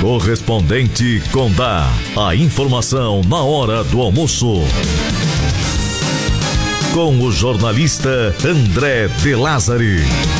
Correspondente Condá. A informação na hora do almoço. Com o jornalista André de Lázari.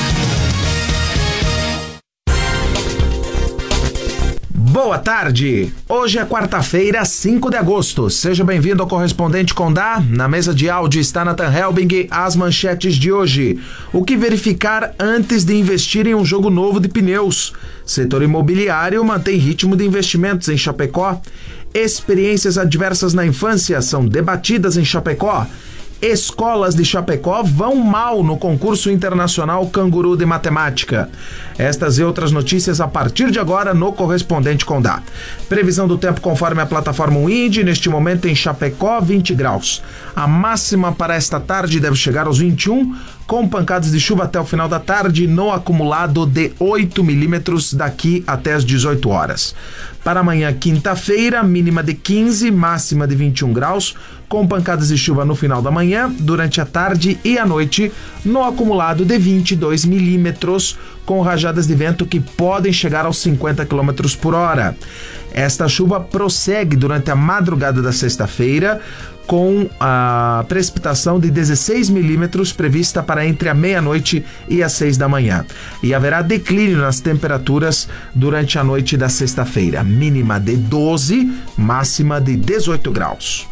Boa tarde! Hoje é quarta-feira, 5 de agosto. Seja bem-vindo ao Correspondente Condá. Na mesa de áudio está Nathan Helbing. As manchetes de hoje. O que verificar antes de investir em um jogo novo de pneus? Setor imobiliário mantém ritmo de investimentos em Chapecó. Experiências adversas na infância são debatidas em Chapecó. Escolas de Chapecó vão mal no concurso internacional Canguru de Matemática. Estas e outras notícias a partir de agora no Correspondente Condá. Previsão do tempo conforme a plataforma Wind, neste momento em Chapecó, 20 graus. A máxima para esta tarde deve chegar aos 21, com pancadas de chuva até o final da tarde, no acumulado de 8 milímetros daqui até as 18 horas. Para amanhã, quinta-feira, mínima de 15, máxima de 21 graus, com pancadas de chuva no final da manhã, durante a tarde e a noite, no acumulado de 22 milímetros, com rajadas de vento que podem chegar aos 50 km por hora. Esta chuva prossegue durante a madrugada da sexta-feira, com a precipitação de 16 milímetros prevista para entre a meia-noite e as 6 da manhã. E haverá declínio nas temperaturas durante a noite da sexta-feira, mínima de 12, máxima de 18 graus.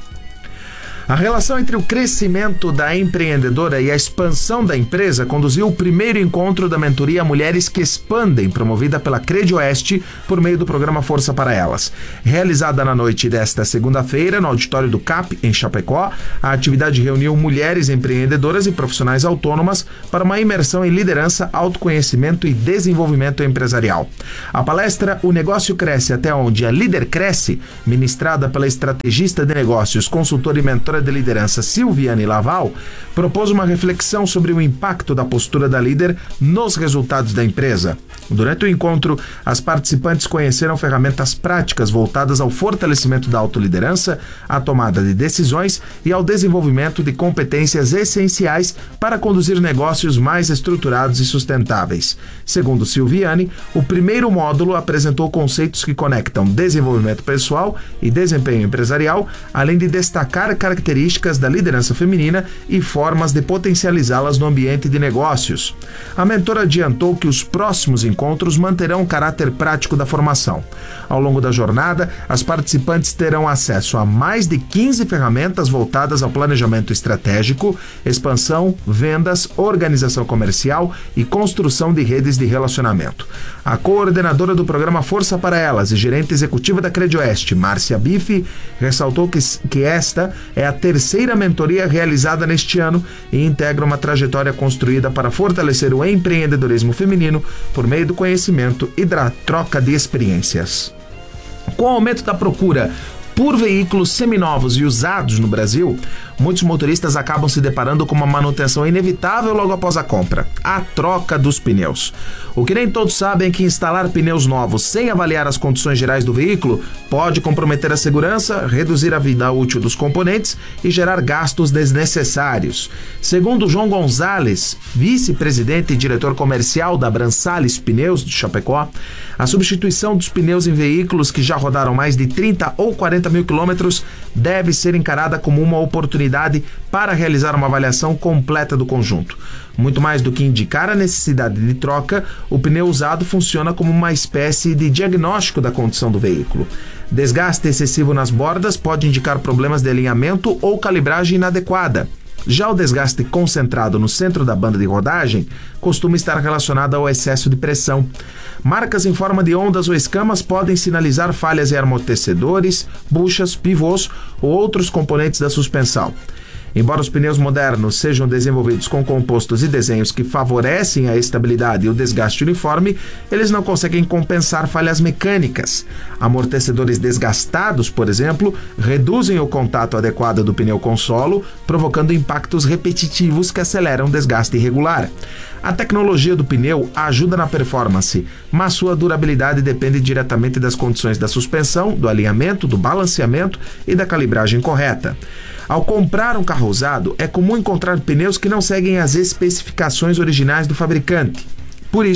A relação entre o crescimento da empreendedora e a expansão da empresa conduziu o primeiro encontro da mentoria Mulheres que Expandem, promovida pela Credioeste por meio do programa Força para Elas. Realizada na noite desta segunda-feira, no auditório do CAP, em Chapecó, a atividade reuniu mulheres empreendedoras e profissionais autônomas para uma imersão em liderança, autoconhecimento e desenvolvimento empresarial. A palestra O Negócio Cresce Até Onde a Líder Cresce, ministrada pela estrategista de negócios, consultora e mentora de liderança Silviane Laval, propôs uma reflexão sobre o impacto da postura da líder nos resultados da empresa. Durante o encontro, as participantes conheceram ferramentas práticas voltadas ao fortalecimento da autoliderança, à tomada de decisões e ao desenvolvimento de competências essenciais para conduzir negócios mais estruturados e sustentáveis. Segundo Silviane, o primeiro módulo apresentou conceitos que conectam desenvolvimento pessoal e desempenho empresarial, além de destacar características da liderança feminina e formas de potencializá-las no ambiente de negócios. A mentora adiantou que os próximos encontros manterão o caráter prático da formação. Ao longo da jornada, as participantes terão acesso a mais de 15 ferramentas voltadas ao planejamento estratégico, expansão, vendas, organização comercial e construção de redes de relacionamento. A coordenadora do programa Força para Elas e gerente executiva da Credioeste, Márcia Bife, ressaltou que esta é a terceira mentoria realizada neste ano e integra uma trajetória construída para fortalecer o empreendedorismo feminino por meio do conhecimento e da troca de experiências. Com o aumento da procura por veículos seminovos e usados no Brasil, muitos motoristas acabam se deparando com uma manutenção inevitável logo após a compra: a troca dos pneus. O que nem todos sabem é que instalar pneus novos sem avaliar as condições gerais do veículo pode comprometer a segurança, reduzir a vida útil dos componentes e gerar gastos desnecessários. Segundo João Gonzalez, vice-presidente e diretor comercial da Bransales Pneus de Chapecó, a substituição dos pneus em veículos que já rodaram mais de 30 ou 40 mil quilômetros deve ser encarada como uma oportunidade para realizar uma avaliação completa do conjunto. Muito mais do que indicar a necessidade de troca, o pneu usado funciona como uma espécie de diagnóstico da condição do veículo. Desgaste excessivo nas bordas pode indicar problemas de alinhamento ou calibragem inadequada. Já o desgaste concentrado no centro da banda de rodagem costuma estar relacionado ao excesso de pressão. Marcas em forma de ondas ou escamas podem sinalizar falhas em amortecedores, buchas, pivôs ou outros componentes da suspensão. Embora os pneus modernos sejam desenvolvidos com compostos e desenhos que favorecem a estabilidade e o desgaste uniforme, eles não conseguem compensar falhas mecânicas. Amortecedores desgastados, por exemplo, reduzem o contato adequado do pneu com o solo, provocando impactos repetitivos que aceleram o desgaste irregular. A tecnologia do pneu ajuda na performance, mas sua durabilidade depende diretamente das condições da suspensão, do alinhamento, do balanceamento e da calibragem correta. Ao comprar um carro usado, é comum encontrar pneus que não seguem as especificações originais do fabricante. Por isso,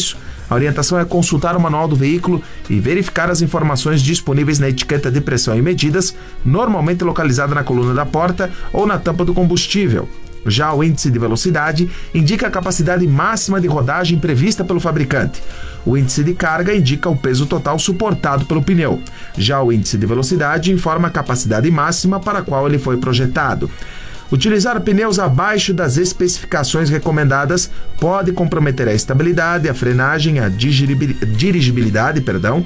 A orientação é consultar o manual do veículo e verificar as informações disponíveis na etiqueta de pressão e medidas, normalmente localizada na coluna da porta ou na tampa do combustível. Já o índice de velocidade indica a capacidade máxima de rodagem prevista pelo fabricante. O índice de carga indica o peso total suportado pelo pneu. Já o índice de velocidade informa a capacidade máxima para a qual ele foi projetado. Utilizar pneus abaixo das especificações recomendadas pode comprometer a estabilidade, a frenagem, a dirigibilidade,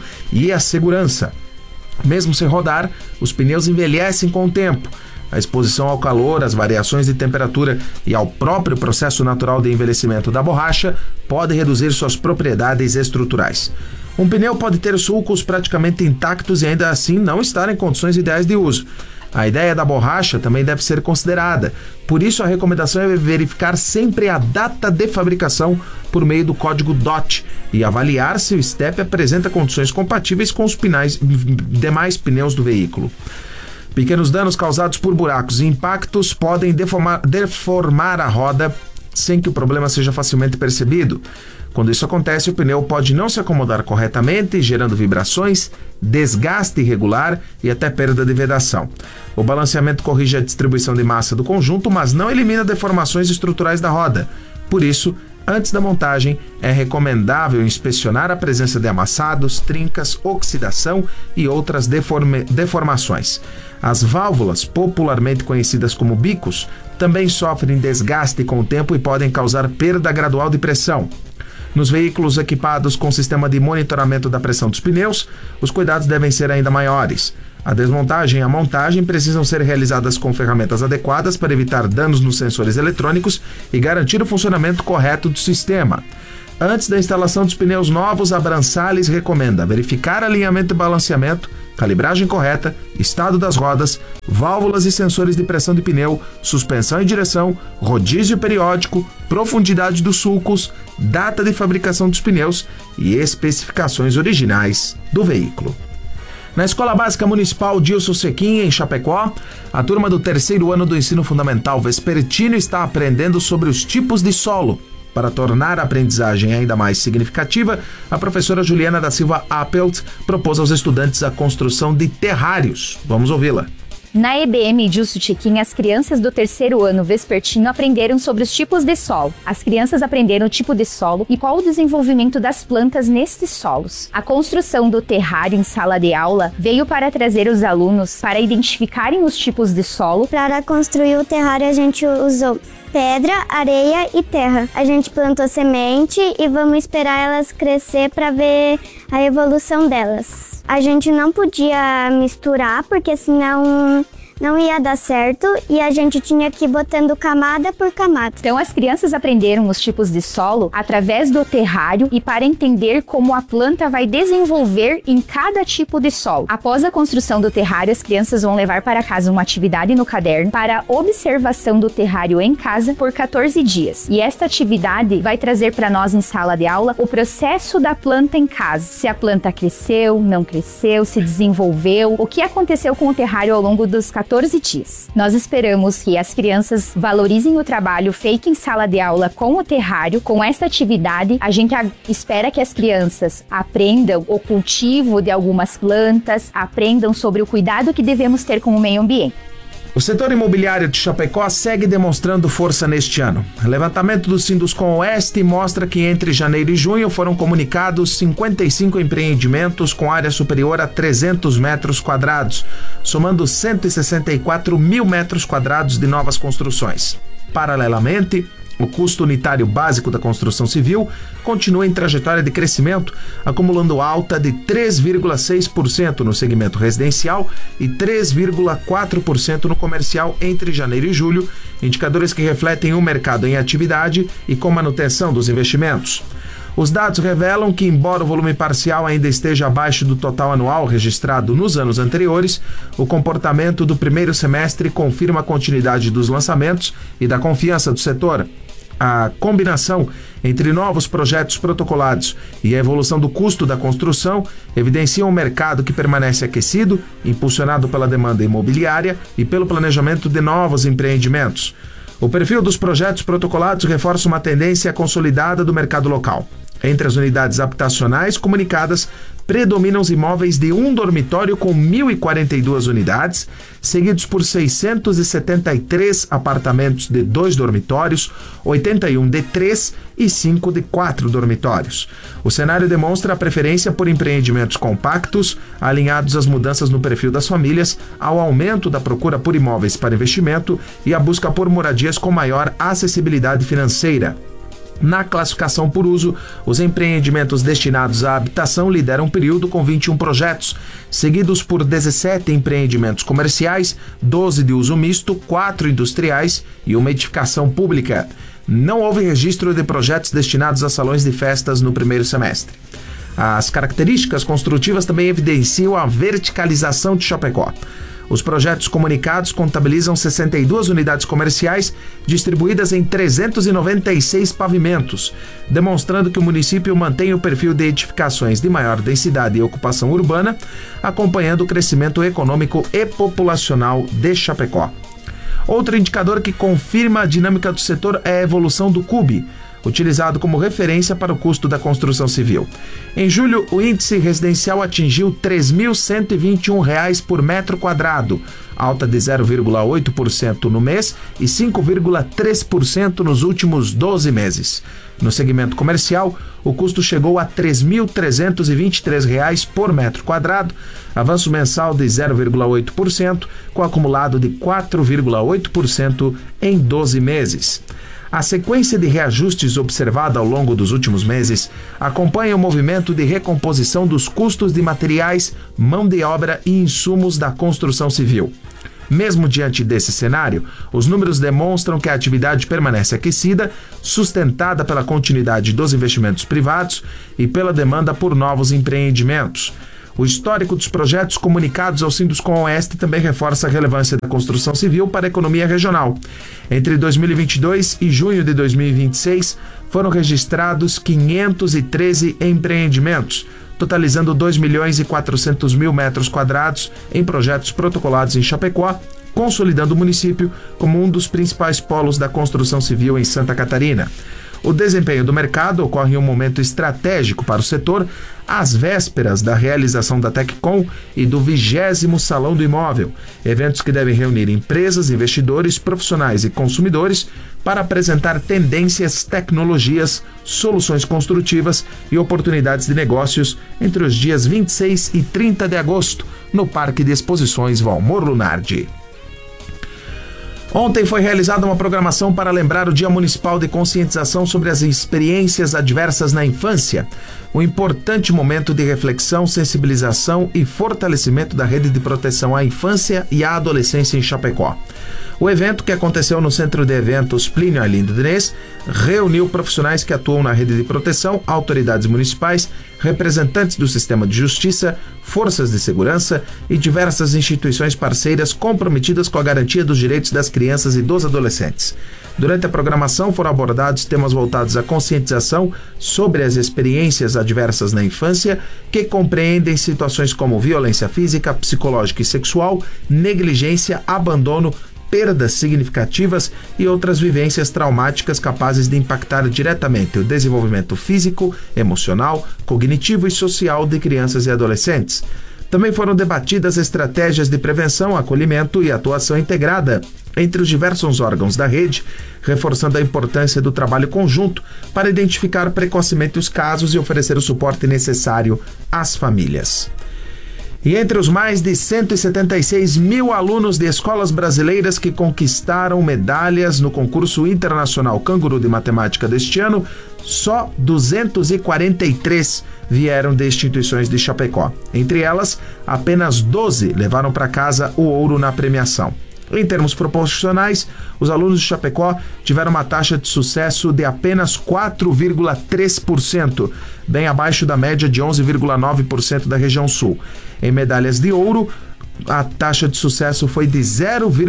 e a segurança. Mesmo sem rodar, os pneus envelhecem com o tempo. A exposição ao calor, às variações de temperatura e ao próprio processo natural de envelhecimento da borracha pode reduzir suas propriedades estruturais. Um pneu pode ter sulcos praticamente intactos e ainda assim não estar em condições ideais de uso. A ideia da borracha também deve ser considerada, por isso a recomendação é verificar sempre a data de fabricação por meio do código DOT e avaliar se o estepe apresenta condições compatíveis com os demais pneus do veículo. Pequenos danos causados por buracos e impactos podem deformar a roda sem que o problema seja facilmente percebido. Quando isso acontece, o pneu pode não se acomodar corretamente, gerando vibrações, desgaste irregular e até perda de vedação. O balanceamento corrige a distribuição de massa do conjunto, mas não elimina deformações estruturais da roda. Por isso, antes da montagem, é recomendável inspecionar a presença de amassados, trincas, oxidação e outras deformações. As válvulas, popularmente conhecidas como bicos, também sofrem desgaste com o tempo e podem causar perda gradual de pressão. Nos veículos equipados com sistema de monitoramento da pressão dos pneus, os cuidados devem ser ainda maiores. A desmontagem e a montagem precisam ser realizadas com ferramentas adequadas para evitar danos nos sensores eletrônicos e garantir o funcionamento correto do sistema. Antes da instalação dos pneus novos, a Bransales recomenda verificar alinhamento e balanceamento, calibragem correta, estado das rodas, válvulas e sensores de pressão de pneu, suspensão e direção, rodízio periódico, profundidade dos sulcos, data de fabricação dos pneus e especificações originais do veículo. Na Escola Básica Municipal Dilson Sequim, em Chapecó, a turma do 3º ano do Ensino Fundamental Vespertino está aprendendo sobre os tipos de solo. Para tornar a aprendizagem ainda mais significativa, a professora Juliana da Silva Appelt propôs aos estudantes a construção de terrários. Vamos ouvi-la. Na EBM Dilson Sequim, as crianças do 3º ano vespertino aprenderam sobre os tipos de solo. As crianças aprenderam o tipo de solo e qual o desenvolvimento das plantas nestes solos. A construção do terrário em sala de aula veio para trazer os alunos para identificarem os tipos de solo. Para construir o terrário, a gente usou pedra, areia e terra. A gente plantou semente e vamos esperar elas crescer para ver a evolução delas. A gente não podia misturar porque senão não ia dar certo e a gente tinha que ir botando camada por camada. Então as crianças aprenderam os tipos de solo através do terrário e para entender como a planta vai desenvolver em cada tipo de solo. Após a construção do terrário, as crianças vão levar para casa uma atividade no caderno para observação do terrário em casa por 14 dias. E esta atividade vai trazer para nós em sala de aula o processo da planta em casa. Se a planta cresceu, não cresceu, se desenvolveu, o que aconteceu com o terrário ao longo dos 14 dias. Nós esperamos que as crianças valorizem o trabalho feito em sala de aula com o terrário. Com esta atividade, a gente espera que as crianças aprendam o cultivo de algumas plantas, aprendam sobre o cuidado que devemos ter com o meio ambiente. O setor imobiliário de Chapecó segue demonstrando força neste ano. O levantamento do Sinduscom Oeste mostra que entre janeiro e junho foram comunicados 55 empreendimentos com área superior a 300 metros quadrados, somando 164 mil metros quadrados de novas construções. Paralelamente, o custo unitário básico da construção civil continua em trajetória de crescimento, acumulando alta de 3,6% no segmento residencial e 3,4% no comercial entre janeiro e julho, indicadores que refletem o mercado em atividade e com manutenção dos investimentos. Os dados revelam que, embora o volume parcial ainda esteja abaixo do total anual registrado nos anos anteriores, o comportamento do primeiro semestre confirma a continuidade dos lançamentos e da confiança do setor. A combinação entre novos projetos protocolados e a evolução do custo da construção evidencia um mercado que permanece aquecido, impulsionado pela demanda imobiliária e pelo planejamento de novos empreendimentos. O perfil dos projetos protocolados reforça uma tendência consolidada do mercado local. Entre as unidades habitacionais comunicadas, predominam os imóveis de um dormitório com 1.042 unidades, seguidos por 673 apartamentos de 2 dormitórios, 81 de 3 e 5 de 4 dormitórios. O cenário demonstra a preferência por empreendimentos compactos, alinhados às mudanças no perfil das famílias, ao aumento da procura por imóveis para investimento e à busca por moradias com maior acessibilidade financeira. Na classificação por uso, os empreendimentos destinados à habitação lideram o período com 21 projetos, seguidos por 17 empreendimentos comerciais, 12 de uso misto, 4 industriais e uma edificação pública. Não houve registro de projetos destinados a salões de festas no primeiro semestre. As características construtivas também evidenciam a verticalização de Chapecó. Os projetos comunicados contabilizam 62 unidades comerciais distribuídas em 396 pavimentos, demonstrando que o município mantém o perfil de edificações de maior densidade e ocupação urbana, acompanhando o crescimento econômico e populacional de Chapecó. Outro indicador que confirma a dinâmica do setor é a evolução do CUB, utilizado como referência para o custo da construção civil. Em julho, o índice residencial atingiu R$ 3.121 por metro quadrado, alta de 0,8% no mês e 5,3% nos últimos 12 meses. No segmento comercial, o custo chegou a R$ 3.323 por metro quadrado, avanço mensal de 0,8%, com acumulado de 4,8% em 12 meses. A sequência de reajustes observada ao longo dos últimos meses acompanha o movimento de recomposição dos custos de materiais, mão de obra e insumos da construção civil. Mesmo diante desse cenário, os números demonstram que a atividade permanece aquecida, sustentada pela continuidade dos investimentos privados e pela demanda por novos empreendimentos. O histórico dos projetos comunicados ao Sinduscom-Oeste também reforça a relevância da construção civil para a economia regional. Entre 2022 e junho de 2026, foram registrados 513 empreendimentos, totalizando 2.400.000 metros quadrados em projetos protocolados em Chapecó, consolidando o município como um dos principais polos da construção civil em Santa Catarina. O desempenho do mercado ocorre em um momento estratégico para o setor, às vésperas da realização da TecCom e do 20º Salão do Imóvel, eventos que devem reunir empresas, investidores, profissionais e consumidores para apresentar tendências, tecnologias, soluções construtivas e oportunidades de negócios entre os dias 26 e 30 de agosto, no Parque de Exposições Valmor Lunardi. Ontem foi realizada uma programação para lembrar o Dia Municipal de Conscientização sobre as experiências adversas na infância, um importante momento de reflexão, sensibilização e fortalecimento da rede de proteção à infância e à adolescência em Chapecó. O evento, que aconteceu no Centro de Eventos Plínio Arlindo Diniz, reuniu profissionais que atuam na rede de proteção, autoridades municipais, representantes do sistema de justiça, forças de segurança e diversas instituições parceiras comprometidas com a garantia dos direitos das crianças e dos adolescentes. Durante a programação foram abordados temas voltados à conscientização sobre as experiências adversas na infância, que compreendem situações como violência física, psicológica e sexual, negligência, abandono, perdas significativas e outras vivências traumáticas capazes de impactar diretamente o desenvolvimento físico, emocional, cognitivo e social de crianças e adolescentes. Também foram debatidas estratégias de prevenção, acolhimento e atuação integrada entre os diversos órgãos da rede, reforçando a importância do trabalho conjunto para identificar precocemente os casos e oferecer o suporte necessário às famílias. E entre os mais de 176 mil alunos de escolas brasileiras que conquistaram medalhas no concurso internacional Canguru de Matemática deste ano, só 243 vieram de instituições de Chapecó. Entre elas, apenas 12 levaram para casa o ouro na premiação. Em termos proporcionais, os alunos de Chapecó tiveram uma taxa de sucesso de apenas 4,3%, bem abaixo da média de 11,9% da região sul. Em medalhas de ouro, a taxa de sucesso foi de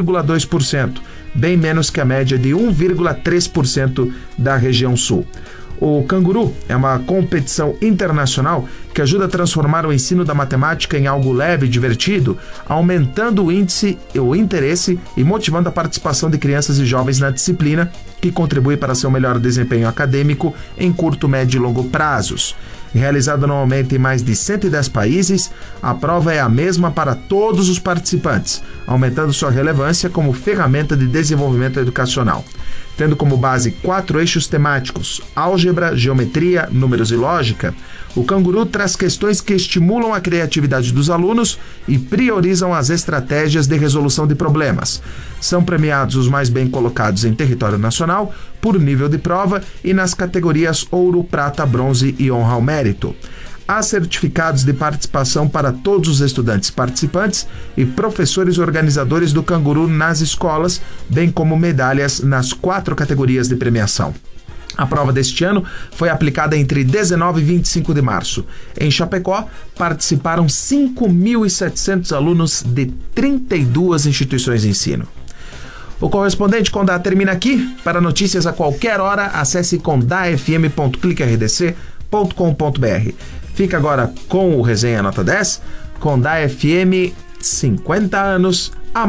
0,2%, bem menos que a média de 1,3% da região sul. O Canguru é uma competição internacional que ajuda a transformar o ensino da matemática em algo leve e divertido, aumentando o interesse e motivando a participação de crianças e jovens na disciplina, que contribui para seu melhor desempenho acadêmico em curto, médio e longo prazos. Realizada anualmente em mais de 110 países, a prova é a mesma para todos os participantes, aumentando sua relevância como ferramenta de desenvolvimento educacional. Tendo como base 4 eixos temáticos: álgebra, geometria, números e lógica, o Canguru traz questões que estimulam a criatividade dos alunos e priorizam as estratégias de resolução de problemas. São premiados os mais bem colocados em território nacional, por nível de prova e nas categorias ouro, prata, bronze e honra ao mérito. Há certificados de participação para todos os estudantes participantes e professores organizadores do Canguru nas escolas, bem como medalhas nas 4 categorias de premiação. A prova deste ano foi aplicada entre 19 e 25 de março. Em Chapecó, participaram 5.700 alunos de 32 instituições de ensino. O Correspondente Condá termina aqui. Para notícias a qualquer hora, acesse condafm.cliquerdc.com.br. Fica agora com o Resenha Nota 10, Condá FM 50 anos.